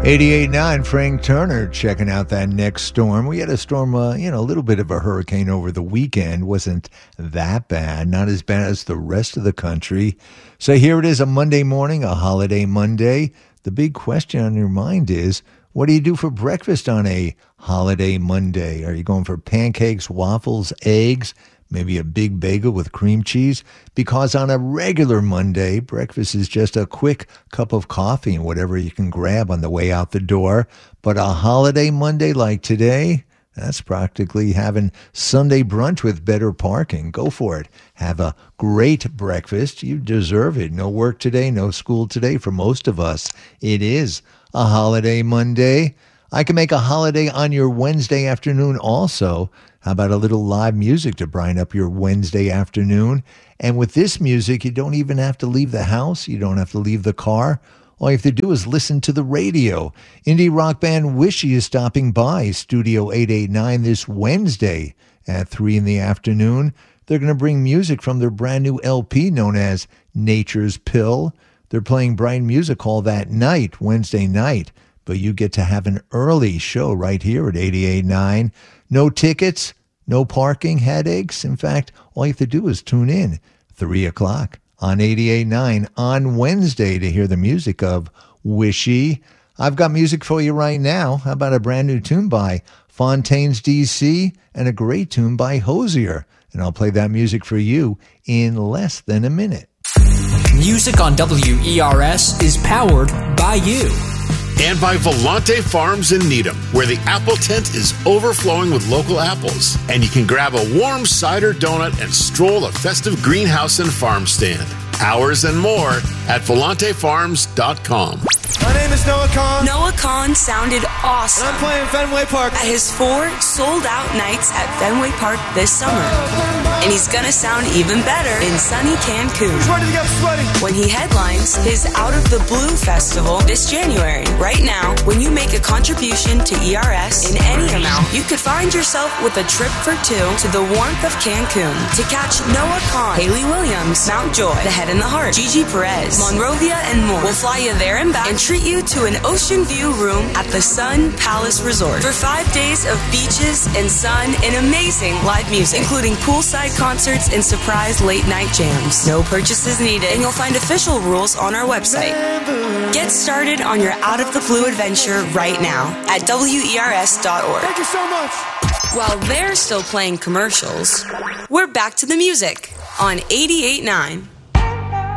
88.9, Frank Turner checking out that next storm. We had a storm, a little bit of a hurricane over the weekend. Wasn't that bad. Not as bad as the rest of the country. So here it is, a Monday morning, a holiday Monday. The big question on your mind is, what do you do for breakfast on a holiday Monday? Are you going for pancakes, waffles, eggs? Maybe a big bagel with cream cheese? Because on a regular Monday, breakfast is just a quick cup of coffee and whatever you can grab on the way out the door. But a holiday Monday like today, that's practically having Sunday brunch with better parking. Go for it. Have a great breakfast. You deserve it. No work today, no school today for most of us. It is a holiday Monday. I can make a holiday on your Wednesday afternoon also. How about a little live music to brighten up your Wednesday afternoon? And with this music, you don't even have to leave the house. You don't have to leave the car. All you have to do is listen to the radio. Indie rock band Wishy is stopping by Studio 889 this Wednesday at 3 in the afternoon. They're going to bring music from their brand new LP known as Nature's Pill. They're playing bright music all that night, Wednesday night. But you get to have an early show right here at 88.9. No tickets, no parking, headaches. In fact, all you have to do is tune in 3 o'clock on 88.9 on Wednesday to hear the music of Wishy. I've got music for you right now. How about a brand new tune by Fontaines DC and a great tune by Hosier? And I'll play that music for you in less than a minute. Music on WERS is powered by you. And by Volante Farms in Needham, where the apple tent is overflowing with local apples. And you can grab a warm cider donut and stroll a festive greenhouse and farm stand. Hours and more at volantefarms.com. My name is Noah Kahn. Noah Kahn sounded awesome. And I'm playing Fenway Park at his 4 sold-out nights at Fenway Park this summer. And he's gonna sound even better in sunny Cancun. Who's ready to get sweaty? When he headlines his Out of the Blue Festival this January. Right now, when you make a contribution to ERS in any amount, you could find yourself with a trip for 2 to the warmth of Cancun to catch Noah Kahn, Haley Williams, Mount Joy, The Head and the Heart, Gigi Perez, Monrovia, and more. We'll fly you there and back and treat you to an ocean view room at the Sun Palace Resort for 5 days of beaches and sun and amazing live music, including poolside concerts and surprise late-night jams. No purchases needed, and you'll find official rules on our website. Get started on your Out of the Blue adventure right now at WERS.org. Thank you so much. While they're still playing commercials, we're back to the music on 88.9.